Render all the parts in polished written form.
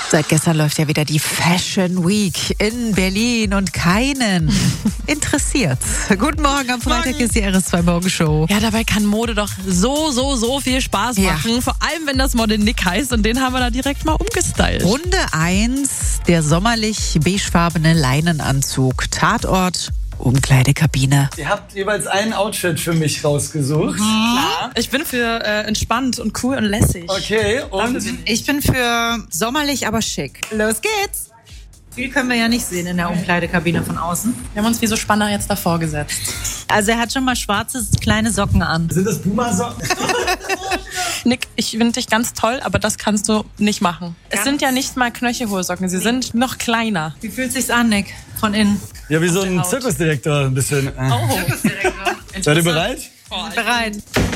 Seit gestern läuft ja wieder die Fashion Week in Berlin und keinen interessiert. Guten Morgen, am Freitag ist die RS2 Morgenshow. Ja, dabei kann Mode doch so viel Spaß machen. Ja. Vor allem, wenn das Model Nick heißt, und den haben wir da direkt mal umgestylt. Runde 1, der sommerlich beigefarbene Leinenanzug. Tatort, Umkleidekabine. Ihr habt jeweils ein Outfit für mich rausgesucht. Klar. Ich bin für entspannt und cool und lässig. Okay, und Ich bin für sommerlich, aber schick. Los geht's! Viel können wir ja nicht sehen in der Umkleidekabine von außen. Wir haben uns wie so Spanner jetzt davor gesetzt. Also er hat schon mal schwarze kleine Socken an. sind das Puma-Socken? Nick, ich finde dich ganz toll, aber das kannst du nicht machen. Es sind ja nicht mal knöchelhohe Socken, sie sind noch kleiner. Wie fühlt sich's an, Nick? Von innen? Ja, wie so ein Zirkusdirektor ein bisschen. Oh. Seid ihr bereit? Bereit.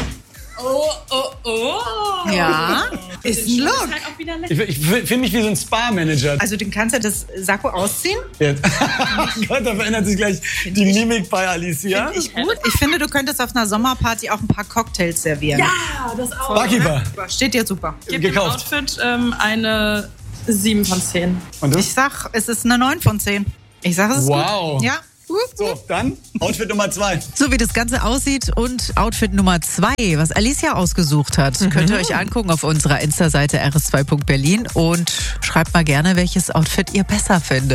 Oh. Ja, ist ein Look. Halt auch wieder Ich fühle mich wie so ein Spa-Manager. Also du kannst ja das Sakko ausziehen. Jetzt. Gott, da verändert sich gleich die Mimik bei Alicia. Finde ich gut. Ich finde, du könntest auf einer Sommerparty auch ein paar Cocktails servieren. Ja, das auch. Barkeeper. Steht dir super. Gib dem Gekauft. Outfit eine 7 von 10. Und du? Ich sag, es ist eine 9 von 10. Ich sag, es ist Wow. gut. Ja. So, dann Outfit Nummer 2. So wie das Ganze aussieht und Outfit Nummer 2, was Alicia ausgesucht hat, könnt ihr euch angucken auf unserer Insta-Seite rs2.berlin und schreibt mal gerne, welches Outfit ihr besser findet.